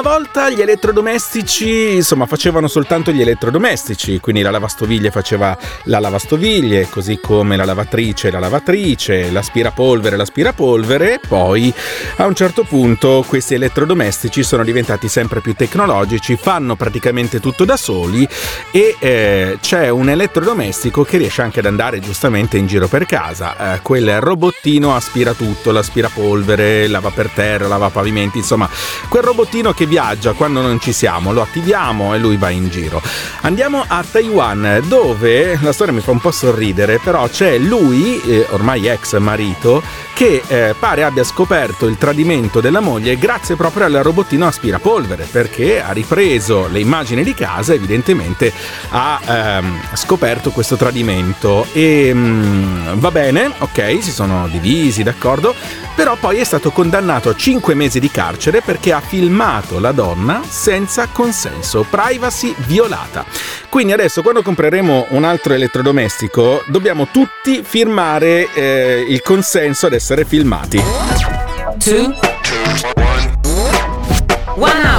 Una volta gli elettrodomestici, insomma, facevano soltanto gli elettrodomestici, quindi la lavastoviglie faceva la lavastoviglie, così come la lavatrice, l'aspirapolvere. Poi a un certo punto questi elettrodomestici sono diventati sempre più tecnologici, fanno praticamente tutto da soli e c'è un elettrodomestico che riesce anche ad andare giustamente in giro per casa. Quel robottino aspira tutto, l'aspirapolvere, lava per terra, lava pavimenti, insomma, quel robottino che viaggia quando non ci siamo, lo attiviamo e lui va in giro. Andiamo a Taiwan, dove la storia mi fa un po' sorridere, però c'è lui, ormai ex marito, che pare abbia scoperto il tradimento della moglie grazie proprio al robottino aspirapolvere, perché ha ripreso le immagini di casa, evidentemente ha scoperto questo tradimento e va bene, ok, si sono divisi, d'accordo, però poi è stato condannato a 5 mesi di carcere perché ha filmato la donna senza consenso, privacy violata. Quindi adesso quando compreremo un altro elettrodomestico dobbiamo tutti firmare il consenso ad essere filmati. 2 1